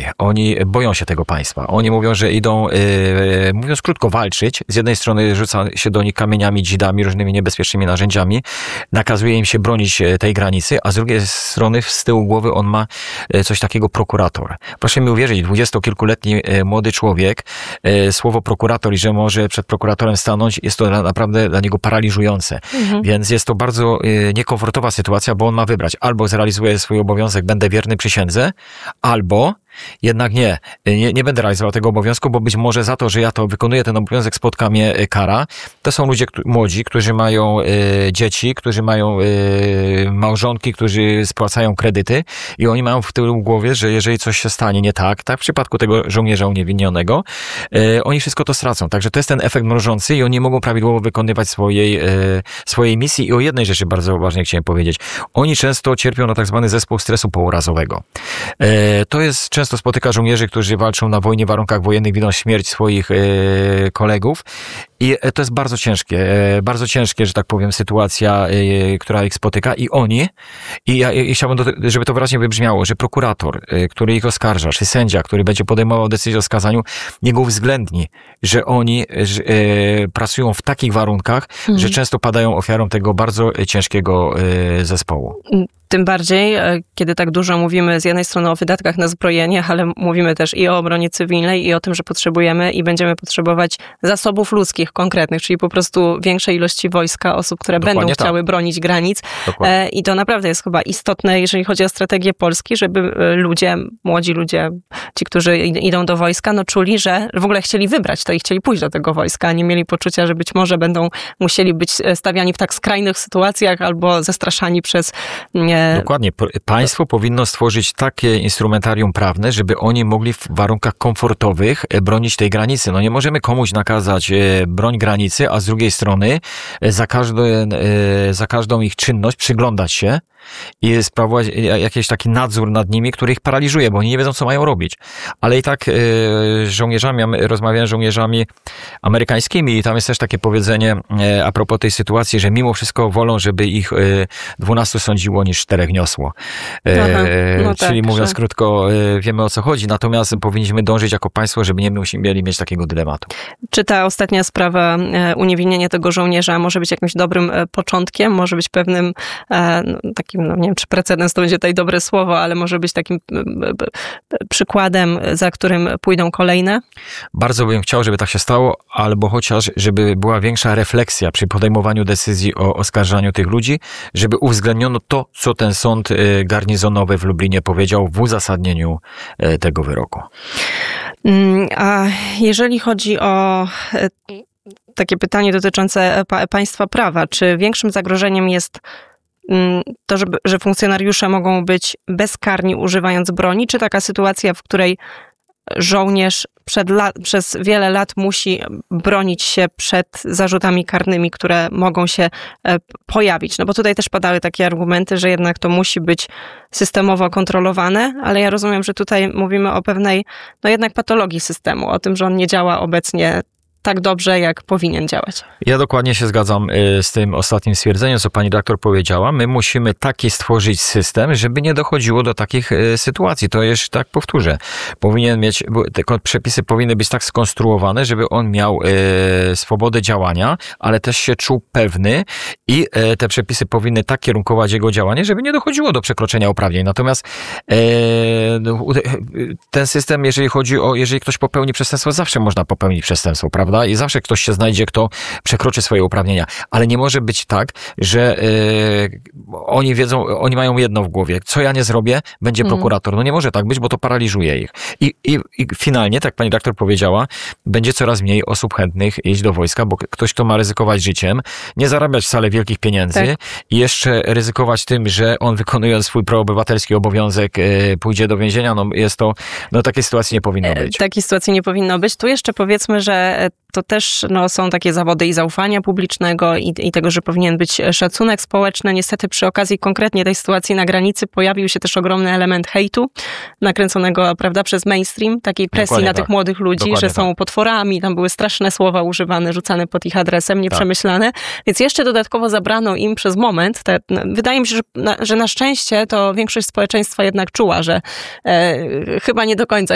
Oni boją się tego państwa. Oni mówią, że idą, mówiąc krótko, walczyć. Z jednej strony rzuca się do nich kamieniami, dzidami, różnymi niebezpiecznymi narzędziami. Nakazuje im się bronić tej granicy, a z drugiej strony z tyłu głowy on ma coś takiego prokurator. Proszę mi uwierzyć, 20-kilkuletni młody człowiek, słowo prokurator i że może przed prokuratorem stanąć, jest to naprawdę dla niego paraliżujące. Więc jest to bardzo niekomfortowa sytuacja, bo on ma wybrać. Albo zrealizuję swój obowiązek, będę wierny przysiędze, albo jednak nie będę realizował tego obowiązku, bo być może za to, że ja to wykonuję ten obowiązek, spotka mnie kara. To są ludzie młodzi, którzy mają dzieci, którzy mają małżonki, którzy spłacają kredyty i oni mają w tyłu głowie, że jeżeli coś się stanie nie tak, tak w przypadku tego żołnierza uniewinnionego, oni wszystko to stracą. Także to jest ten efekt mrożący i oni mogą prawidłowo wykonywać swojej misji. I o jednej rzeczy bardzo ważnej chciałem powiedzieć. Oni często cierpią na tak zwany zespół stresu pourazowego. To jest często spotyka żołnierzy, którzy walczą na wojnie w warunkach wojennych, widzą śmierć swoich kolegów i to jest bardzo ciężkie, że tak powiem, sytuacja, która ich spotyka i ja chciałbym, żeby to wyraźnie wybrzmiało, że prokurator, który ich oskarża, czy sędzia, który będzie podejmował decyzję o skazaniu, niech uwzględni, że oni pracują w takich warunkach, że często padają ofiarą tego bardzo ciężkiego zespołu. Tym bardziej, kiedy tak dużo mówimy z jednej strony o wydatkach na zbrojenie, ale mówimy też i o obronie cywilnej i o tym, że potrzebujemy i będziemy potrzebować zasobów ludzkich konkretnych, czyli po prostu większej ilości wojska, osób, które będą chciały bronić granic. I to naprawdę jest chyba istotne, jeżeli chodzi o strategię Polski, żeby ludzie, młodzi ludzie, ci, którzy idą do wojska, no czuli, że w ogóle chcieli wybrać to i chcieli pójść do tego wojska, a nie mieli poczucia, że być może będą musieli być stawiani w tak skrajnych sytuacjach albo zastraszani przez Dokładnie. Państwo powinno stworzyć takie instrumentarium prawne, żeby oni mogli w warunkach komfortowych bronić tej granicy. No nie możemy komuś nakazać broń granicy, a z drugiej strony za każdą ich czynność przyglądać się i sprawować jakiś taki nadzór nad nimi, który ich paraliżuje, bo oni nie wiedzą, co mają robić. Ale i tak rozmawiałem z żołnierzami amerykańskimi i tam jest też takie powiedzenie a propos tej sytuacji, że mimo wszystko wolą, żeby ich 12 sądziło niż 4 niosło. Czyli mówiąc krótko, wiemy, o co chodzi, natomiast powinniśmy dążyć jako państwo, żeby nie mieli mieć takiego dylematu. Czy ta ostatnia sprawa, uniewinnienie tego żołnierza może być jakimś dobrym początkiem, może być pewnym takim, nie wiem, czy precedens to będzie tutaj dobre słowo, ale może być takim przykładem, za którym pójdą kolejne? Bardzo bym chciał, żeby tak się stało, albo chociaż, żeby była większa refleksja przy podejmowaniu decyzji o oskarżaniu tych ludzi, żeby uwzględniono to, co ten sąd garnizonowy w Lublinie powiedział w uzasadnieniu tego wyroku. A jeżeli chodzi o takie pytanie dotyczące państwa prawa, czy większym zagrożeniem jest to, że funkcjonariusze mogą być bezkarni używając broni, czy taka sytuacja, w której żołnierz przez wiele lat musi bronić się przed zarzutami karnymi, które mogą się pojawić? No bo tutaj też padały takie argumenty, że jednak to musi być systemowo kontrolowane, ale ja rozumiem, że tutaj mówimy o pewnej, no jednak patologii systemu, o tym, że on nie działa obecnie tak dobrze, jak powinien działać. Ja dokładnie się zgadzam z tym ostatnim stwierdzeniem, co pani doktor powiedziała. My musimy taki stworzyć system, żeby nie dochodziło do takich sytuacji. To jeszcze tak powtórzę. Te przepisy powinny być tak skonstruowane, żeby on miał swobodę działania, ale też się czuł pewny i te przepisy powinny tak kierunkować jego działanie, żeby nie dochodziło do przekroczenia uprawnień. Natomiast ten system, jeżeli ktoś popełni przestępstwo, zawsze można popełnić przestępstwo, prawda? I zawsze ktoś się znajdzie, kto przekroczy swoje uprawnienia. Ale nie może być tak, że oni wiedzą, oni mają jedno w głowie. Co ja nie zrobię, będzie prokurator. No nie może tak być, bo to paraliżuje ich. I finalnie, tak pani doktor powiedziała, będzie coraz mniej osób chętnych iść do wojska, bo ktoś, kto ma ryzykować życiem, nie zarabiać wcale wielkich pieniędzy i jeszcze ryzykować tym, że on wykonując swój proobywatelski obowiązek pójdzie do więzienia, takiej sytuacji nie powinno być. Takiej sytuacji nie powinno być. Tu jeszcze powiedzmy, że to też są takie zawody i zaufania publicznego i tego, że powinien być szacunek społeczny. Niestety przy okazji konkretnie tej sytuacji na granicy pojawił się też ogromny element hejtu, nakręconego, prawda, przez mainstream, takiej presji na tych młodych ludzi, że są potworami, tam były straszne słowa używane, rzucane pod ich adresem, nieprzemyślane. Więc jeszcze dodatkowo zabrano im przez moment, wydaje mi się, że na szczęście to większość społeczeństwa jednak czuła, że chyba nie do końca